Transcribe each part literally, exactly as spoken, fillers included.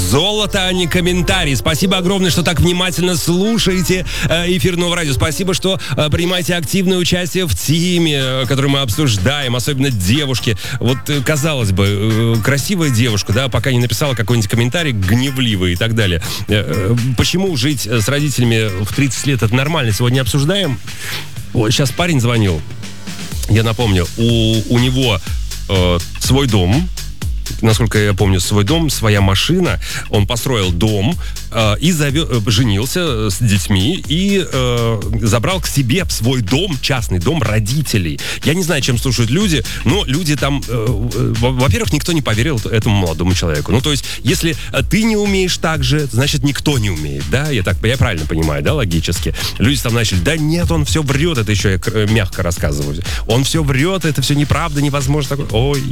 Золото, а не комментарий. Спасибо огромное, что так внимательно слушаете эфир Нового радио. Спасибо, что принимаете активное участие в теме, которую мы обсуждаем, особенно девушки. Вот, казалось бы, красивая девушка, да, пока не написала какой-нибудь комментарий гневливый и так далее. Почему жить с родителями в тридцать лет это нормально? Сегодня обсуждаем. Вот, сейчас парень звонил. Я напомню, у, у него э, свой дом. Насколько я помню, свой дом, своя машина. Он построил дом э, и завез, женился с детьми и э, забрал к себе в свой дом, частный дом родителей. Я не знаю, чем слушают люди, но люди там... Э, э, во-первых, никто не поверил этому молодому человеку. Ну, то есть, если ты не умеешь так же, значит, никто не умеет, да? Я, так, я правильно понимаю, да, логически? Люди там начали, да нет, он все врет, это еще я мягко рассказываю. Он все врет, это все неправда, невозможно такое. Ой...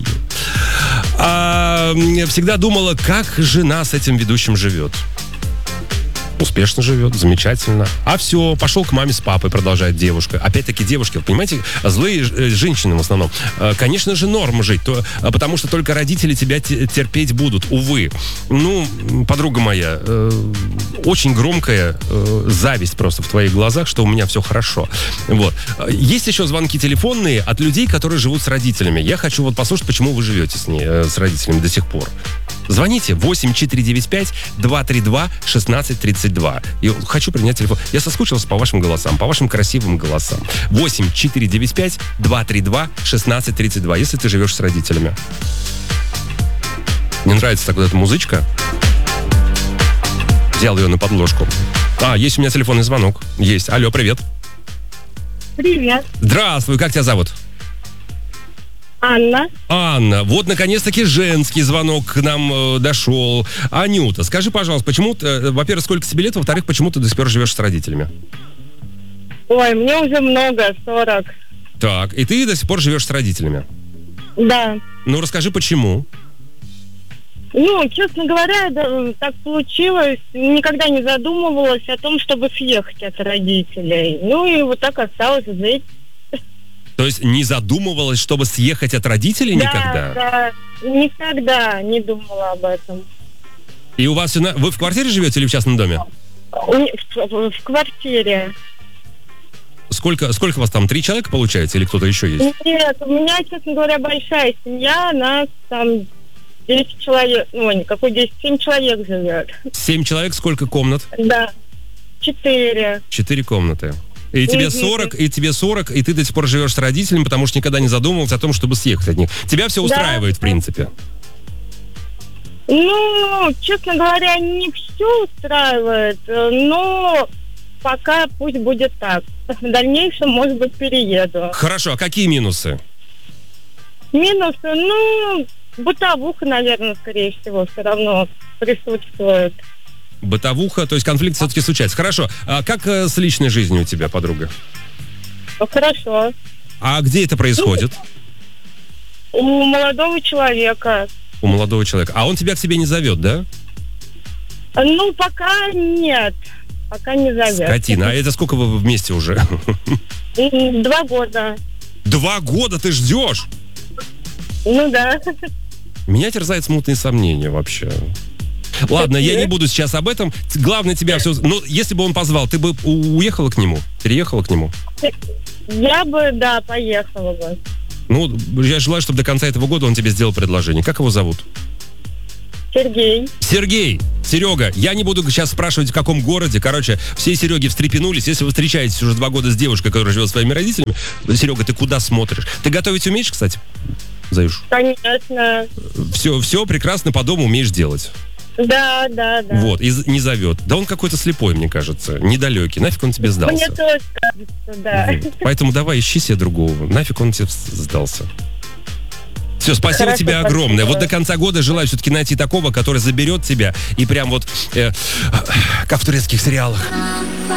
А, всегда думала, как жена с этим ведущим живет. Успешно живет, замечательно. А все, пошел к маме с папой, продолжает девушка. Опять-таки девушки, вы понимаете, злые женщины в основном. Конечно же, норм жить, то, потому что только родители тебя терпеть будут, увы. Ну, подруга моя, э, очень громкая э, зависть просто в твоих глазах, что у меня все хорошо. Вот. Есть еще звонки телефонные от людей, которые живут с родителями. Я хочу вот послушать, почему вы живете с, ней, э, с родителями до сих пор. Звоните восемь четыре девять пять два три два шестнадцать тридцать два. И хочу принять телефон. Я соскучился по вашим голосам, по вашим красивым голосам. восемь четыре девять пять два три два шестнадцать тридцать два, если ты живешь с родителями. Мне нравится так вот эта музычка. Взял ее на подложку. А, есть у меня телефонный звонок. Есть. Алло, привет. Привет. Здравствуй, как тебя зовут? Анна. Анна, вот наконец-таки женский звонок к нам э, дошел. Анюта, скажи, пожалуйста, почему, э, во-первых, сколько тебе лет, во-вторых, почему ты до сих пор живешь с родителями? Ой, мне уже много, сорок. Так, и ты до сих пор живешь с родителями? Да. Ну, расскажи, почему? Ну, честно говоря, да, так получилось. Никогда не задумывалась о том, чтобы съехать от родителей. Ну, и вот так осталось жить. То есть не задумывалась, чтобы съехать от родителей да, никогда? Да, никогда не думала об этом. И у вас... Вы в квартире живете или в частном доме? В, в, в квартире. Сколько, сколько вас там? Три человека, получается, или кто-то еще есть? Нет, у меня, честно говоря, большая семья. Нас там десять человек. Ну, какой десять? Семь человек живет. Семь человек, сколько комнат? Да, четыре. Четыре комнаты. И тебе сорок, и тебе сорок, и ты до сих пор живешь с родителями, потому что никогда не задумывался о том, чтобы съехать от них. Тебя все устраивает, да, в принципе? Ну, честно говоря, не все устраивает, но пока пусть будет так. В дальнейшем, может быть, перееду. Хорошо, а какие минусы? Минусы, ну, бытовуха, наверное, скорее всего, все равно присутствует. Бытовуха, то есть конфликт все-таки случается. Хорошо. А как э, с личной жизнью у тебя, подруга? Хорошо. А где это происходит? У молодого человека. У молодого человека. А он тебя к себе не зовет, да? Ну, пока нет. Пока не зовет. Скотина. А это сколько вы вместе уже? Два года. Два года ты ждешь? Ну да. Меня терзают смутные сомнения вообще. Ладно, я не буду сейчас об этом. Главное, тебя все... Ну, если бы он позвал, ты бы уехала к нему? Переехала к нему? Я бы, да, поехала бы. Ну, я желаю, чтобы до конца этого года он тебе сделал предложение. Как его зовут? Сергей. Сергей, Серега, я не буду сейчас спрашивать, в каком городе. Короче, все Сереги встрепенулись. Если вы встречаетесь уже два года с девушкой, которая живет с своими родителями, Серега, ты куда смотришь? Ты готовить умеешь, кстати, Заюш? Конечно. Все, все прекрасно по дому умеешь делать. Да, да, да. Вот, и не зовет. Да он какой-то слепой, мне кажется, недалекий. Нафиг он тебе сдался? Мне тоже кажется, да. Вот. Поэтому давай ищи себе другого. Нафиг он тебе сдался? Все, спасибо Хорошо, тебе спасибо. огромное. Вот до конца года желаю все-таки найти такого, который заберет тебя и прям вот, э, как в турецких сериалах.